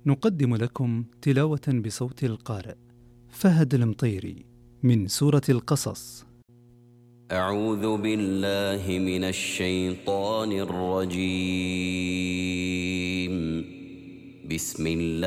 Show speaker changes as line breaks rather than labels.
نقدم لكم تلاوة بصوت القارئ فهد المطيري من سورة القصص.
أعوذ بالله من الشيطان الرجيم. بسم الله